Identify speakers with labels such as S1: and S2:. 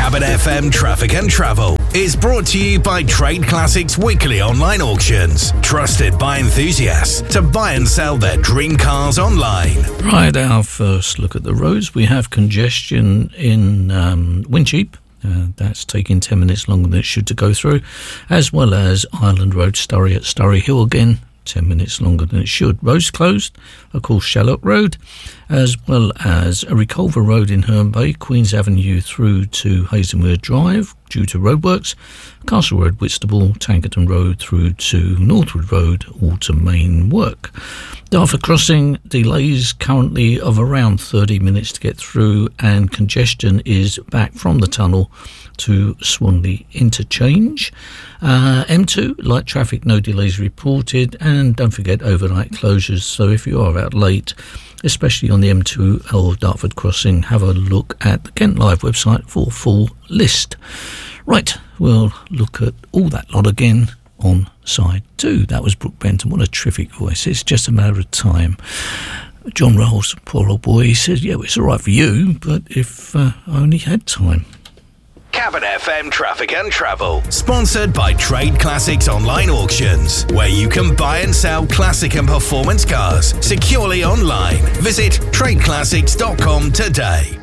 S1: Cabin FM Traffic and Travel is brought to you by Trade Classics Weekly Online Auctions, trusted by enthusiasts to buy and sell their dream cars online.
S2: Right, our first look at the roads. We have congestion in Wincheap. That's taking 10 minutes longer than it should to go through, as well as Island Road, Sturry at Sturry Hill again, 10 minutes longer than it should. Roads closed, of course, Shallock Road, as well as Reculver Road in Herne Bay, Queen's Avenue through to Hazelmere Drive due to roadworks, Castle Road, Whitstable, Tankerton Road through to Northwood Road, all to main work. Dartford Crossing, delays currently of around 30 minutes to get through, and congestion is back from the tunnel to Swanley Interchange. M2, light traffic, no delays reported, and don't forget overnight closures. So if you are out late, especially on the M2 or Dartford Crossing, have a look at the Kent Live website for a full list. Right, we'll look at all that lot again on side 2. That was Brooke Benton. What a terrific voice. It's just a matter of time. John Rolls, poor old boy, he says, yeah, well, it's all right for you, but if I only had time.
S1: Cabin FM Traffic and Travel, sponsored by Trade Classics Online Auctions, where you can buy and sell classic and performance cars securely online. Visit tradeclassics.com today.